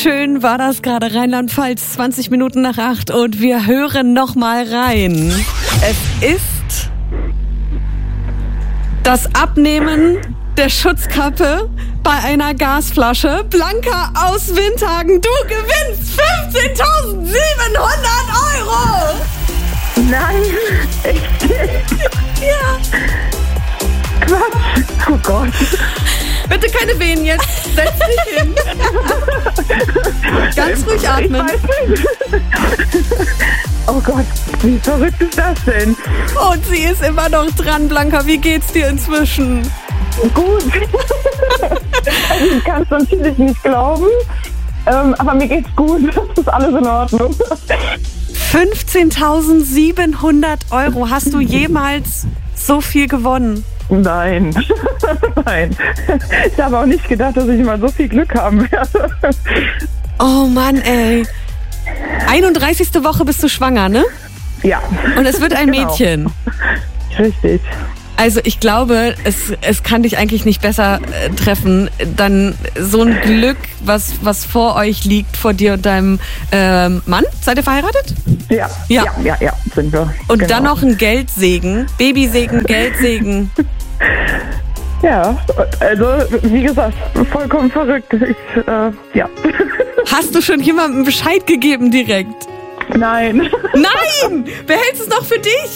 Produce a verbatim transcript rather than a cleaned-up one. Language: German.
schön war das gerade, Rheinland-Pfalz, zwanzig Minuten nach acht und wir hören noch mal rein. Es ist das Abnehmen der Schutzkappe bei einer Gasflasche. Blanca aus Windhagen, du gewinnst fünfzehntausendsiebenhundert Euro! Nein, echt nicht. Ja. Quatsch. Oh Gott. Bitte keine Wehen jetzt. Setz dich hin. Ganz ruhig atmen. Ich weiß nicht. Oh Gott, wie verrückt ist das denn? Und sie ist immer noch dran, Blanca. Wie geht's dir inzwischen? Gut. Also ich kann es natürlich nicht glauben, ähm, aber mir geht's gut. Das ist alles in Ordnung. fünfzehntausendsiebenhundert Euro. Hast du jemals so viel gewonnen? Nein, nein. Ich habe auch nicht gedacht, dass ich mal so viel Glück haben werde. Oh Mann, ey. einunddreißigste Woche bist du schwanger, ne? Ja. Und es wird ein Genau. Mädchen. Richtig. Also ich glaube, es, es kann dich eigentlich nicht besser äh, treffen. Dann so ein Glück, was, was vor euch liegt, vor dir und deinem ähm, Mann. Seid ihr verheiratet? Ja, Ja. ja, ja, ja, sind wir. Und Genau. dann noch ein Geldsegen. Babysegen, Geldsegen. Ja, also wie gesagt, vollkommen verrückt. Ich, äh, ja. Hast du schon jemandem Bescheid gegeben direkt? Nein. Nein! Behältst du es noch für dich?